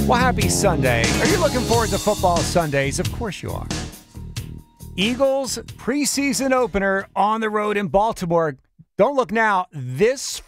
Well, happy Sunday. Are you looking forward to football Sundays? Of course you are. Eagles preseason opener on the road in Baltimore. Don't look now. This